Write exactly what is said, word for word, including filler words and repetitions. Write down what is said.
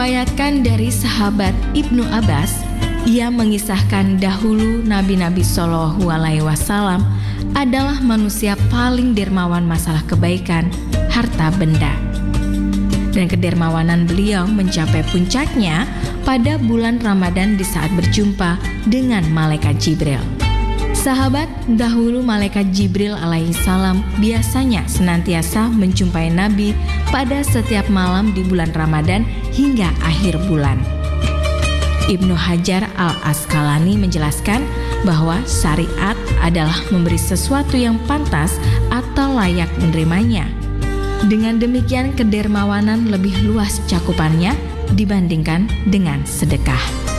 Diriwayatkan dari sahabat Ibnu Abbas, ia mengisahkan dahulu Nabi-Nabi Shallallahu Alaihi Wasallam adalah manusia paling dermawan masalah kebaikan, harta benda. Dan kedermawanan beliau mencapai puncaknya pada bulan Ramadan di saat berjumpa dengan malaikat Jibril. Sahabat, dahulu malaikat Jibril alaihi salam biasanya senantiasa menjumpai Nabi pada setiap malam di bulan Ramadan hingga akhir bulan. Ibnu Hajar al-Asqalani menjelaskan bahwa syariat adalah memberi sesuatu yang pantas atau layak menerimanya. Dengan demikian kedermawanan lebih luas cakupannya dibandingkan dengan sedekah.